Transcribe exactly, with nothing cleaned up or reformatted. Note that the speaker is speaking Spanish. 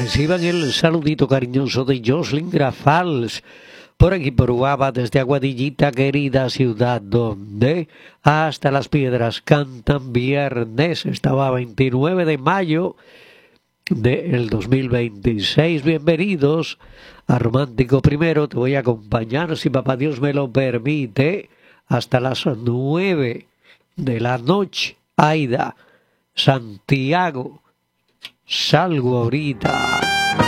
Reciban el saludito cariñoso de Jocelyn Grafals, por aquí por Guava, desde Aguadillita, querida ciudad, donde hasta las piedras cantan viernes. Estaba veintinueve de mayo del dos mil veintiséis. Bienvenidos a Romántico Primero. Te voy a acompañar, si papá Dios me lo permite, hasta las nueve de la noche. Aida, Santiago, salgo ahorita.